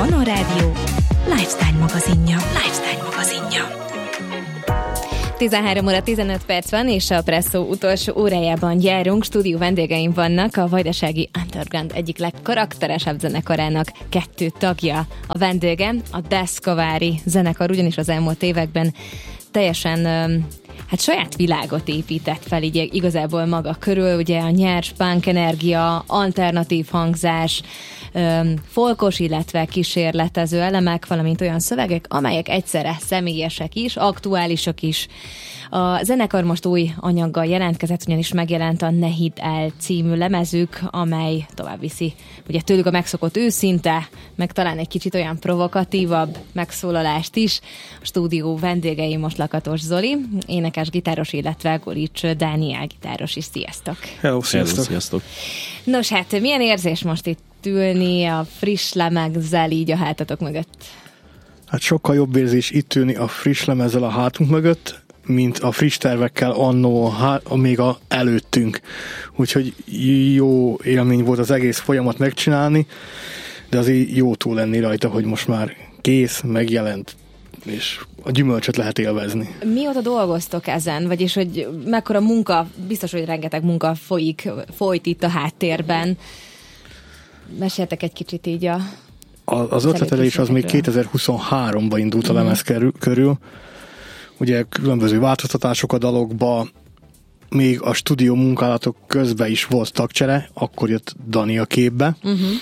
Manna Rádió Lifestyle magazinja. 13 óra 15 perc van, és a Presszó utolsó órájában járunk. Stúdió vendégeim vannak, a vajdasági Underground egyik legkarakteresebb zenekarának 2 tagja. A vendége a Deszkavári zenekar, ugyanis az elmúlt években teljesen saját világot épített fel így igazából maga körül, ugye a nyers punk energia, alternatív hangzás, folkos, illetve kísérletező elemek, valamint olyan szövegek, amelyek egyszerre személyesek is, aktuálisak is. A zenekar most új anyaggal jelentkezett, ugyanis megjelent a Ne hidd el című lemezük, amely tovább viszi ugye tőlük a megszokott őszinte, meg talán egy kicsit olyan provokatívabb megszólalást is. A stúdió vendégei most Lakatos Zoli, énekes, gitáros, illetve Golics Dániel gitáros is. Sziasztok! Hello, sziasztok! Nos hát, milyen érzés most itt ülni a friss lemezzel így a hátatok mögött? Hát sokkal jobb érzés itt ülni a friss lemezzel a hátunk mögött, mint a friss tervekkel annó, még előttünk. Úgyhogy jó élmény volt az egész folyamat megcsinálni, de azért jó túl lenni rajta, hogy most már kész, megjelent, és a gyümölcsöt lehet élvezni. Mióta dolgoztok ezen? Vagyis, hogy mekkora munka, biztos, hogy rengeteg munka folyt itt a háttérben. Meséltek egy kicsit így az ötletelés az még 2023-ban indult a lemez körül. Ugye különböző változtatások a dalokba, még a stúdió munkálatok közben is volt tagcsere, akkor jött Dani a képbe.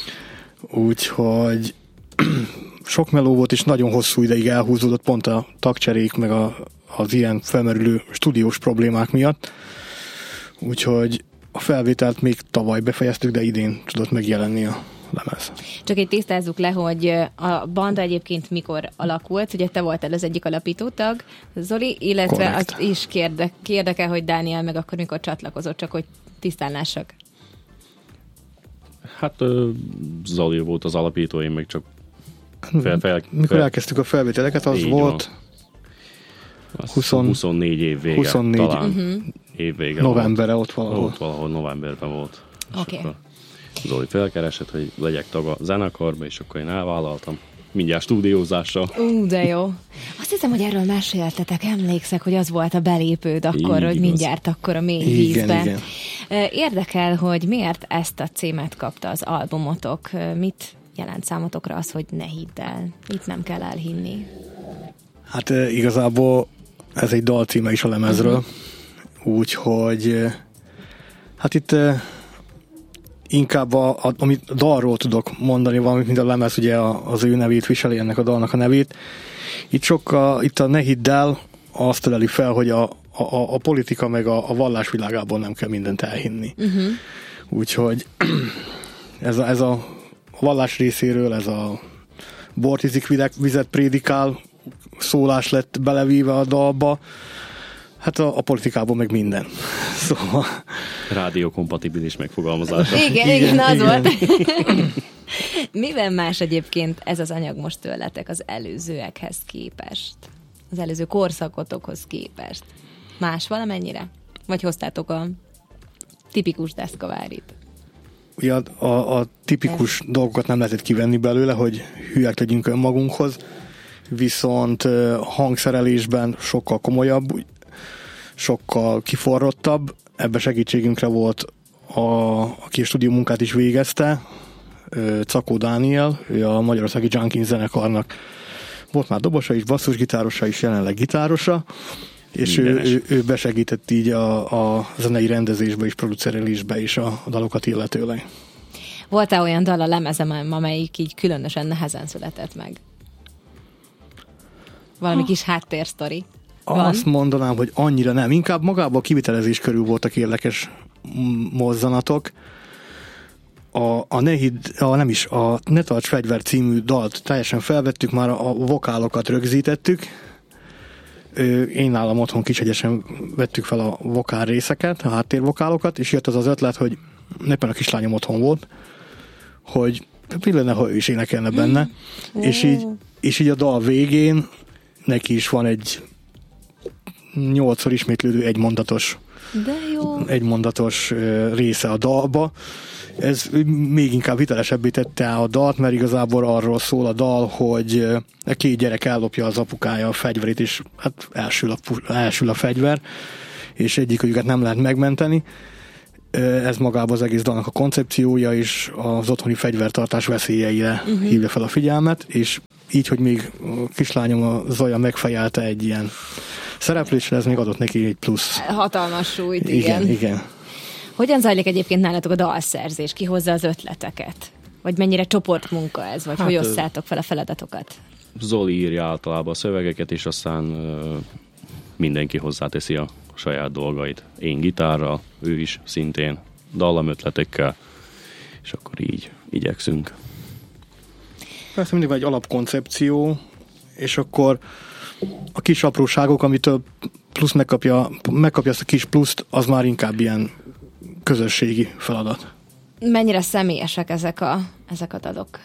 Úgyhogy sok meló volt, és nagyon hosszú ideig elhúzódott pont a tagcserék, meg az ilyen felmerülő stúdiós problémák miatt. Úgyhogy a felvételt még tavaly befejeztük, de idén tudott megjelenni a lemez. Csak egy tisztázzuk le, hogy a banda egyébként mikor alakult, ugye te voltál az egyik alapító tag, Zoli, illetve Correct. azt is kérdeke, hogy Dániel meg akkor mikor csatlakozott, csak hogy tisztán lássak. Hát Zoli volt az alapító, én meg csak Mikor elkezdtük a felvételeket, az volt 24 év vége. 24 talán év vége novemberre volt. Ott valahol. Novemberben volt. Oké. Zoli felkeresett, hogy legyek tag a zenekarba, és akkor én elvállaltam. Mindjárt stúdiózással. De jó. Azt hiszem, hogy erről meséltetek, emlékszek, hogy az volt a belépőd akkor, hogy mindjárt akkor a mély vízben. Igen. Érdekel, hogy miért ezt a címet kapta az albumotok? Mit jelent számotokra az, hogy ne hidd el? Itt nem kell elhinni. Hát igazából ez egy dalcíme is a lemezről, úgyhogy hát itt inkább amit a dalról tudok mondani valamit, mint a lemez ugye az ő nevét viseli, ennek a dalnak a nevét. Itt a Ne hidd el azt öleli fel, hogy a politika meg a vallás világából nem kell mindent elhinni. Úgyhogy ez a vallás részéről, ez a bort iszik, vizet prédikál szólás lett belevíve a dalba, hát a politikából meg minden. Szóval... Rádiókompatibilis megfogalmazása. Igen, az volt. Miben más egyébként ez az anyag most tőletek az előzőekhez képest? Az előző korszakotokhoz képest? Más valamennyire? Vagy hoztátok a tipikus Deszkavárit? Ugye a tipikus dolgokat nem lehetett kivenni belőle, hogy hülyek legyünk önmagunkhoz, viszont hangszerelésben sokkal komolyabb, sokkal kiforrottabb. Ebben segítségünkre volt, aki a stúdió munkát is végezte, Cakó Dániel, ő a Magyarországi Junkin zenekarnak volt már dobosa is, basszusgitárosa is, jelenleg gitárosa, és ő besegített így a zenei rendezésbe és producerelésbe is a dalokat illetőleg. Volt-e olyan dal a lemezem, amelyik így különösen nehezen született meg? Valami kis háttérsztori? Azt mondanám, hogy annyira nem. Inkább magában a kivitelezés körül voltak érdekes mozzanatok. A Ne tarts fegyver című dalt teljesen felvettük, már a vokálokat rögzítettük. Én nálam otthon Kishegyesen vettük fel a vokál részeket, a háttérvokálokat, és jött az ötlet, hogy éppen a kislányom otthon volt, hogy mi lenne, ha ő is énekelne benne. És így a dal végén neki is van egy 8-szor ismétlődő egymondatos része a dalba, ez még inkább hitelesebbé tette a dalt, mert igazából arról szól a dal, hogy a két gyerek ellopja az apukája a fegyverét, és hát elsül a fegyver, és egyikőjüket nem lehet megmenteni. Ez magában az egész dalnak a koncepciója, és az otthoni fegyvertartás veszélyeire hívja fel a figyelmet, és így, hogy még a kislányom, a Zoya megfejelte egy ilyen szereplésre, ez még adott neki egy plusz. Hatalmas súlyt, igen. Igen. Hogyan zajlik egyébként nálatok a dalszerzés? Ki hozza az ötleteket? Vagy mennyire csoportmunka ez? Vagy hogy osszátok fel a feladatokat? Zoli írja általában a szövegeket, és aztán mindenki hozzáteszi a saját dolgait. Én gitárral, ő is szintén dallamötletekkel, és akkor így igyekszünk. Persze mindig van egy alapkoncepció, és akkor a kis apróságok, amitől plusz megkapja ezt a kis pluszt, az már inkább ilyen közösségi feladat. Mennyire személyesek ezek a dalok?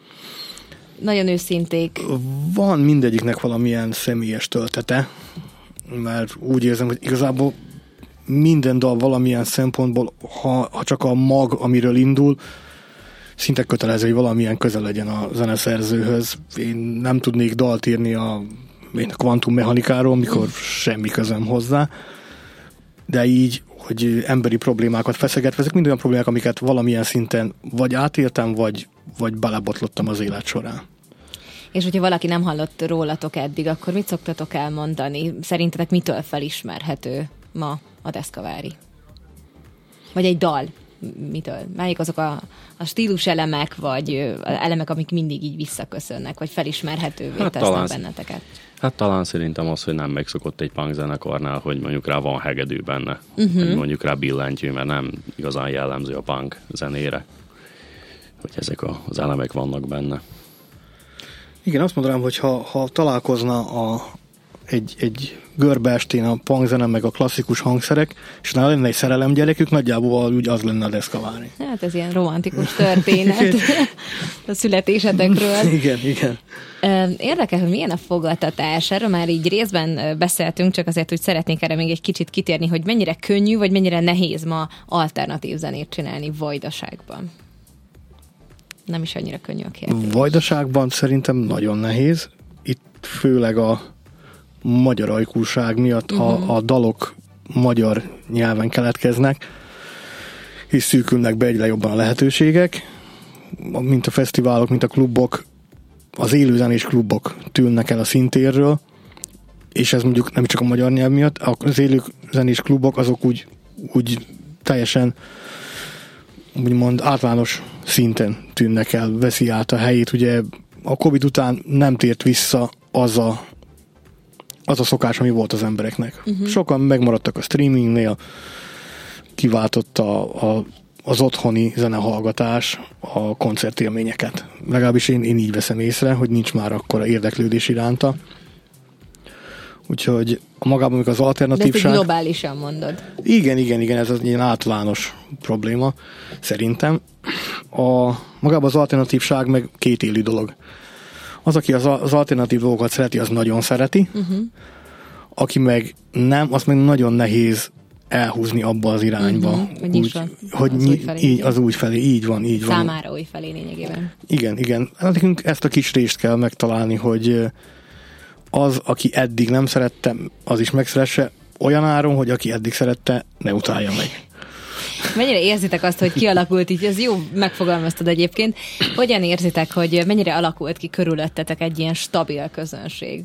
Nagyon őszinték. Van mindegyiknek valamilyen személyes töltete, mert úgy érzem, hogy igazából minden dal valamilyen szempontból, ha csak a mag, amiről indul, szinte kötelező, hogy valamilyen közel legyen a zeneszerzőhöz. Én nem tudnék dalt írni a kvantummechanikáról, mikor semmi közöm hozzá, de így, hogy emberi problémákat feszegetve, ezek mind olyan problémák, amiket valamilyen szinten vagy átéltem, vagy belebotlottam az élet során. És hogyha valaki nem hallott rólatok eddig, akkor mit szoktatok elmondani? Szerintetek mitől felismerhető ma a Deszkavári? Vagy egy dal? Mitől? Melyik azok a stílus elemek, vagy elemek, amik mindig így visszaköszönnek, vagy felismerhetővé tesznek benneteket? Hát talán szerintem az, hogy nem megszokott egy punk zenekarnál, hogy mondjuk rá van hegedű benne, hogy mondjuk rá billentyű, mert nem igazán jellemző a punk zenére, hogy ezek az elemek vannak benne. Igen, azt mondanám, hogy ha találkozna egy görbeestén a punkzene meg a klasszikus hangszerek, és nála lenne egy szerelemgyerekük, nagyjából úgy az lenne a Deszkavári. Hát ez ilyen romantikus történet a születésetekről. Igen. Érdekel, hogy milyen a fogadtatás. Erről már így részben beszéltünk, csak azért, hogy szeretnék erre még egy kicsit kitérni, hogy mennyire könnyű, vagy mennyire nehéz ma alternatív zenét csinálni Vajdaságban. Nem is annyira könnyű a kérdés. Vajdaságban szerintem nagyon nehéz. Itt főleg a magyar ajkúság miatt a dalok magyar nyelven keletkeznek, és szűkülnek be egyre jobban a lehetőségek, mint a fesztiválok, mint a klubok, az élőzenés klubok tűnnek el a szintérről, és ez mondjuk nem csak a magyar nyelv miatt, az élőzenés klubok azok úgy teljesen úgymond általános szinten tűnnek el, veszi át a helyét. Ugye a Covid után nem tért vissza az a szokás, ami volt az embereknek. Sokan megmaradtak a streamingnél, kiváltott az otthoni zenehallgatás a koncertélményeket. Legalábbis én így veszem észre, hogy nincs már akkora érdeklődés iránta. Úgyhogy magában, amikor az alternatívság... De ezt globálisan mondod. Igen, ez az ilyen általános probléma, szerintem. Magában az alternatívság meg kétélű dolog. Az, aki az alternatív dolgokat szereti, az nagyon szereti. Aki meg nem, azt meg nagyon nehéz elhúzni abba az irányba. Az úgy felé, így van. Számára új felé lényegében. Igen. Hát nekünk ezt a kis részt kell megtalálni, hogy az, aki eddig nem szerette, az is megszeresse olyan áron, hogy aki eddig szerette, ne utálja meg. Mennyire érzitek azt, hogy kialakult így, ez jó megfogalmaztad egyébként, hogyan érzitek, hogy mennyire alakult ki körülöttetek egy ilyen stabil közönség?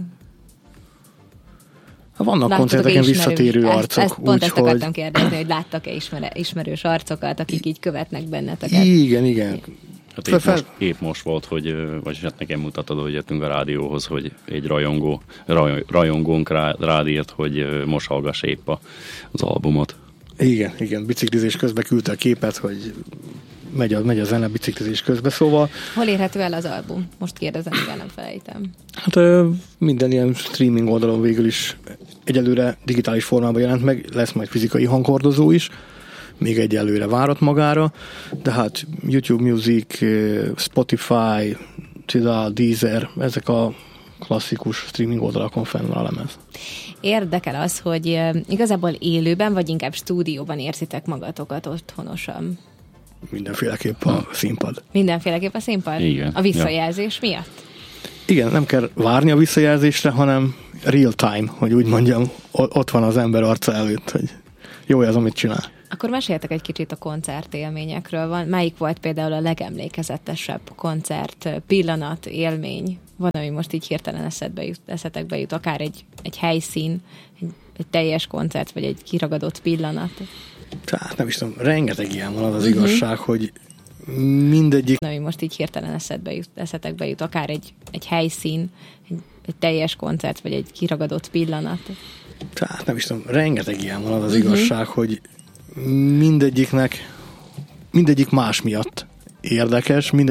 Vannak koncerteken visszatérő arcok. Ezt akartam kérdezni, hogy láttak-e ismerős arcokat, akik így követnek benneteket? Igen. Hát épp most volt, vagyis hát nekem mutatod, hogy jöttünk a rádióhoz, hogy egy rajongónk rád írt, hogy most hallgass épp az albumot. Igen, biciklizés közben küldte a képet, hogy megy a zene biciklizés közben, szóval... Hol érhető el az album? Most kérdezem, igen, nem felejtem. Hát minden ilyen streaming oldalon végül is egyelőre digitális formában jelent meg, lesz majd fizikai hanghordozó is, még egyelőre várat magára, de hát YouTube Music, Spotify, Tidal, Deezer, ezek a klasszikus streaming oldalakon fenn van a lemez. Érdekel az, hogy igazából élőben, vagy inkább stúdióban érzitek magatokat otthonosan? mindenféleképp a színpad. Mindenféleképp a színpad? Igen. A visszajelzés miatt? Igen, nem kell várni a visszajelzésre, hanem real time, hogy úgy mondjam, ott van az ember arca előtt, hogy jó ez, amit csinál. Akkor meséltek egy kicsit a koncertélményekről. Melyik volt például a legemlékezetesebb koncert, pillanat, élmény? Van, ami most így hirtelen eszetekbe jut, akár egy helyszín, egy teljes koncert, vagy egy kiragadott pillanat. Tehát nem is tudom, rengeteg ilyen van, az igazság, hogy mindegyik... Ami most így hirtelen eszetekbe jut, akár egy helyszín, egy teljes koncert, vagy egy kiragadott pillanat. Tehát nem is tudom, rengeteg ilyen van, az igazság, hogy mindegyik más miatt érdekes,